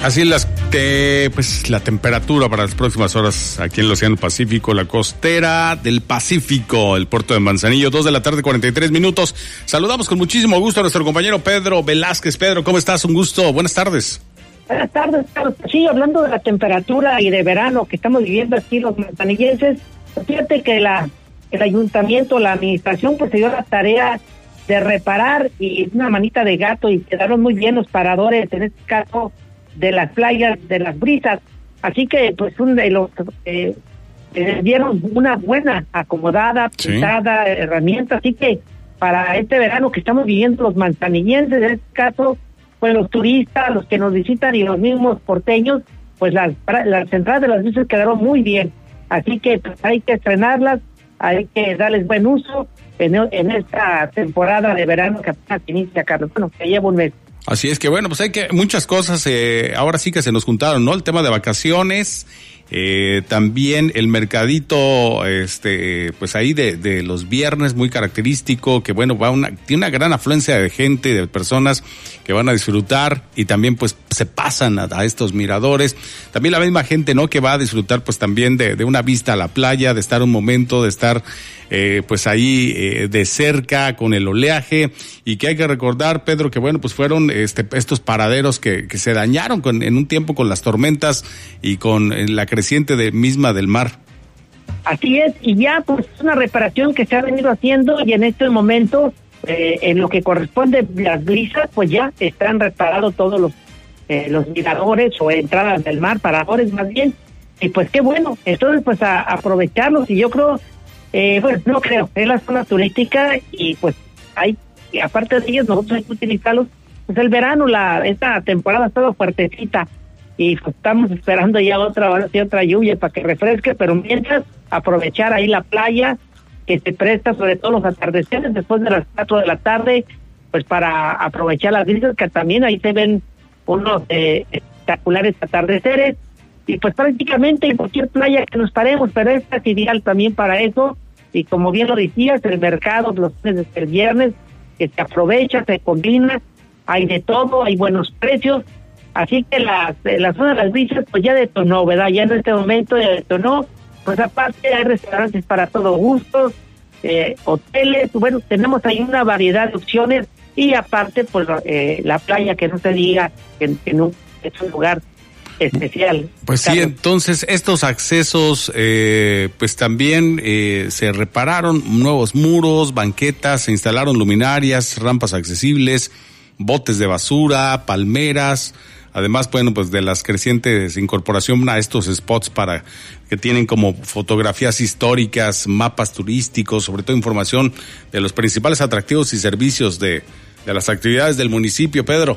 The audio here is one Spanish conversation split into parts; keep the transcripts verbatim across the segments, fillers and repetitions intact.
Así las eh, pues la temperatura para las próximas horas aquí en el Océano Pacífico, la costera del Pacífico, el puerto de Manzanillo, dos de la tarde, cuarenta y tres minutos. Saludamos con muchísimo gusto a nuestro compañero Pedro Velázquez. Pedro, ¿cómo estás? Un gusto. Buenas tardes. Buenas tardes, Carlos. Sí, hablando de la temperatura y de verano que estamos viviendo aquí los manzanillenses, fíjate que la el ayuntamiento, la administración, pues se dio la tarea de reparar y una manita de gato y quedaron muy bien los paradores, en este caso de las playas, de las brisas. Así que pues un de los eh, eh, dieron una buena acomodada, pintada, sí. herramienta. Así que para este verano que estamos viviendo los manzanillenses, en este caso, pues los turistas, los que nos visitan y los mismos porteños, pues las, las entradas de las brisas quedaron muy bien. Así que pues, hay que estrenarlas, hay que darles buen uso en, en esta temporada de verano que apenas inicia, Carlos. Bueno, que lleva un mes. Así es que bueno, pues hay que muchas cosas, eh, ahora sí que se nos juntaron, ¿no? El tema de vacaciones, eh, también el mercadito, este, pues ahí de, de los viernes muy característico, que bueno, va una, tiene una gran afluencia de gente, de personas que van a disfrutar y también pues se pasan a, a estos miradores. También la misma gente, ¿no? Que va a disfrutar pues también de, de una vista a la playa, de estar un momento, de estar eh, pues ahí eh, de cerca con el oleaje, y que hay que recordar, Pedro, que bueno, pues fueron este estos paraderos que, que se dañaron con, en un tiempo con las tormentas y con la creciente de, misma del mar. Así es, y ya pues es una reparación que se ha venido haciendo, y en este momento eh, en lo que corresponde a las brisas, pues ya están reparados todos los eh, los miradores o entradas del mar, paradores más bien, y pues qué bueno. Entonces pues a, a aprovecharlos, y yo creo, eh, bueno, no creo, es la zona turística y pues hay, y aparte de ellos nosotros hay que utilizarlos. Pues el verano, la esta temporada ha estado fuertecita y pues estamos esperando ya otra otra lluvia para que refresque, pero mientras aprovechar ahí la playa que se presta, sobre todo los atardeceres después de las cuatro de la tarde, pues para aprovechar las brisas, que también ahí se ven unos eh, espectaculares atardeceres, y pues prácticamente en cualquier playa que nos paremos, pero esta es ideal también para eso. Y como bien lo decías, el mercado los fines del viernes, que se aprovecha, se combina, hay de todo, hay buenos precios. Así que la, la zona de las brisas pues ya detonó, ¿verdad? Ya en este momento ya detonó. Pues aparte hay restaurantes para todo gusto, eh, hoteles, bueno, tenemos ahí una variedad de opciones, y aparte pues eh, la playa, que no se diga, que, que no es un lugar especial. Pues sí, entonces estos accesos eh, pues también eh, se repararon nuevos muros, banquetas, se instalaron luminarias, rampas accesibles, botes de basura, palmeras. Además, bueno, pues de las crecientes incorporación a estos spots para que tienen como fotografías históricas, mapas turísticos, sobre todo información de los principales atractivos y servicios de, de las actividades del municipio, Pedro.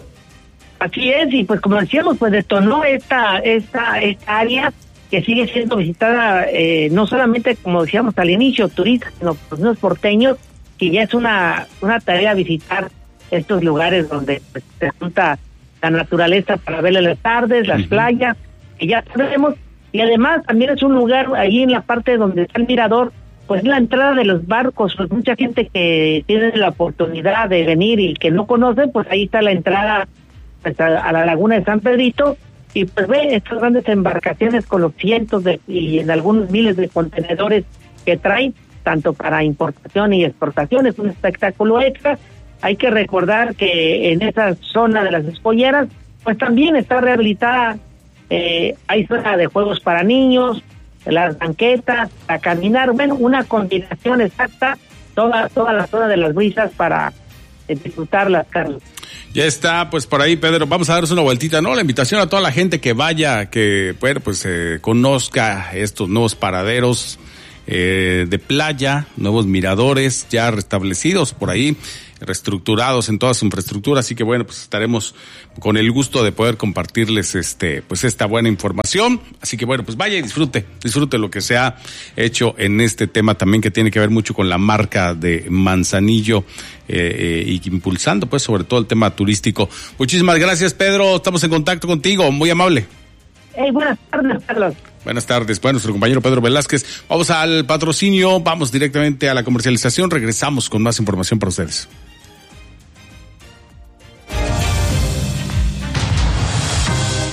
Así es, y pues como decíamos, pues detonó esta esta esta área que sigue siendo visitada, eh, no solamente, como decíamos al inicio, turistas, sino por los porteños, que ya es una una tarea visitar estos lugares donde pues, se junta la naturaleza para ver las tardes, las uh-huh. playas, que ya sabemos, y además también es un lugar ahí en la parte donde está el mirador, pues la entrada de los barcos, pues mucha gente que tiene la oportunidad de venir y que no conoce, pues ahí está la entrada pues, a, a la laguna de San Pedrito, y pues ve estas grandes embarcaciones con los cientos de y en algunos miles de contenedores que traen, tanto para importación y exportación. Es un espectáculo extra. Hay que recordar que en esa zona de las espolleras, pues también está rehabilitada, eh, hay zona de juegos para niños, las banquetas, a caminar, bueno, una combinación exacta, toda toda la zona de las brisas para eh, disfrutarlas, Carlos. Ya está, pues por ahí, Pedro, vamos a darnos una vueltita, ¿no? La invitación a toda la gente que vaya, que bueno, pues eh, conozca estos nuevos paraderos eh, de playa, nuevos miradores ya restablecidos por ahí, reestructurados en toda su infraestructura, así que bueno, pues estaremos con el gusto de poder compartirles este, pues esta buena información, así que bueno, pues vaya y disfrute, disfrute lo que se ha hecho en este tema también, que tiene que ver mucho con la marca de Manzanillo, eh, eh, y impulsando pues sobre todo el tema turístico. Muchísimas gracias, Pedro, estamos en contacto contigo, muy amable. Hey, buenas tardes, Carlos. Buenas tardes, bueno, nuestro compañero Pedro Velázquez. Vamos al patrocinio, vamos directamente a la comercialización, regresamos con más información para ustedes.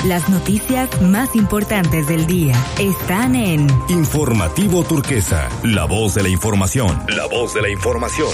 Las noticias más importantes del día están en Informativo Turquesa, la voz de la información. La voz de la información.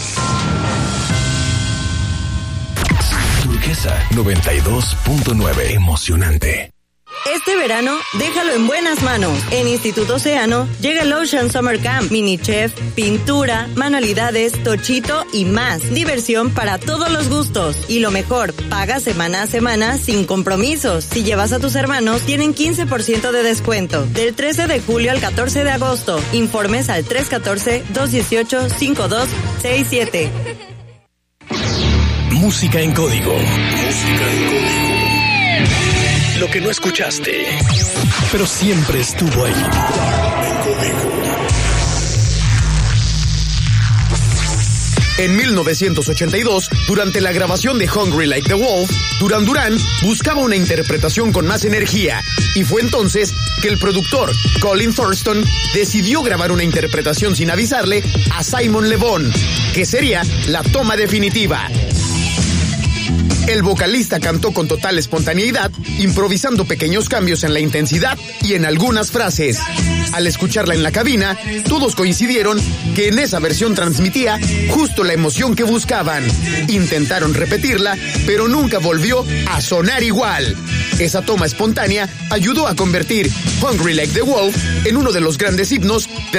Turquesa noventa y dos punto nueve. Emocionante. Este verano, déjalo en buenas manos. En Instituto Océano llega el Ocean Summer Camp, mini chef, pintura, manualidades, tochito y más. Diversión para todos los gustos. Y lo mejor, paga semana a semana sin compromisos. Si llevas a tus hermanos, tienen quince por ciento de descuento. Del trece de julio al catorce de agosto. Informes al tres uno cuatro, dos uno ocho, cinco dos seis siete. Música en código. Música en código. Lo que no escuchaste, pero siempre estuvo ahí. En código. En mil novecientos ochenta y dos, durante la grabación de Hungry Like the Wolf, Duran Duran buscaba una interpretación con más energía, y fue entonces que el productor Colin Thurston decidió grabar una interpretación sin avisarle a Simon Le Bon, que sería la toma definitiva. El vocalista cantó con total espontaneidad, improvisando pequeños cambios en la intensidad y en algunas frases. Al escucharla en la cabina, todos coincidieron que en esa versión transmitía justo la emoción que buscaban. Intentaron repetirla, pero nunca volvió a sonar igual. Esa toma espontánea ayudó a convertir Hungry Like the Wolf en uno de los grandes himnos de